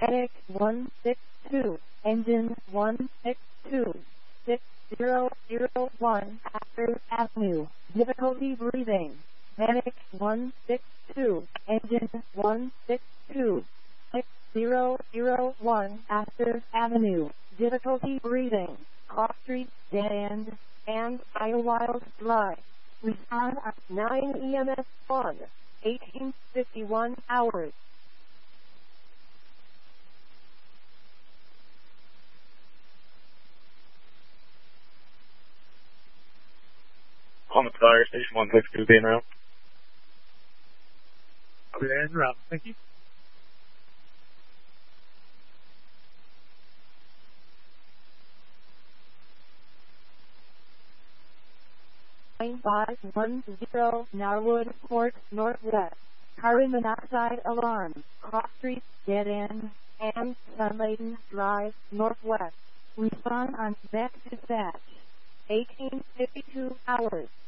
Medic 162, Engine 162, 6001, Astor Avenue, difficulty breathing. Medic 162, Engine 162, 6001, Astor Avenue, difficulty breathing. Cross Street, dead end, and Idlewild Drive. Respond at 9 EMS 1, 1851 hours. On the Fire Station 162 being route. Clear en route. Thank you. Nine 510 Narwood Court Northwest. Carbon monoxide alarm. Cross Street, dead end, and Sunlayton Drive Northwest. Respond on back dispatch. 1852 hours.